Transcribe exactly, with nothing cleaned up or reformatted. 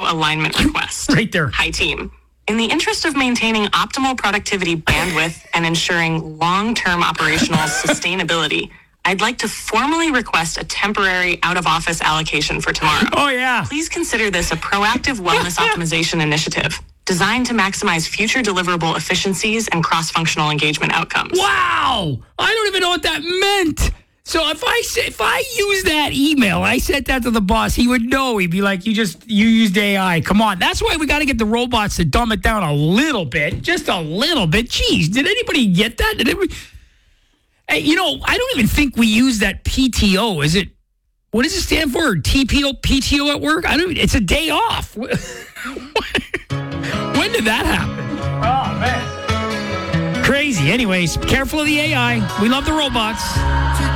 alignment request. Right there. Hi, team. In the interest of maintaining optimal productivity bandwidth and ensuring long-term operational sustainability, I'd like to formally request a temporary out-of-office allocation for tomorrow. Oh, yeah. Please consider this a proactive wellness optimization initiative designed to maximize future deliverable efficiencies and cross-functional engagement outcomes. Wow! I don't even know what that meant. So if I say, if I use that email, I sent that to the boss, he would know. He'd be like, "You just you used A I. Come on." That's why we got to get the robots to dumb it down a little bit, just a little bit. Jeez, did anybody get that? Did anybody? Hey, you know, I don't even think we use that P T O. Is it? What does it stand for? T P O, P T O at work? I don't. It's a day off. When did that happen? Oh man, crazy. Anyways, careful of the A I. We love the robots.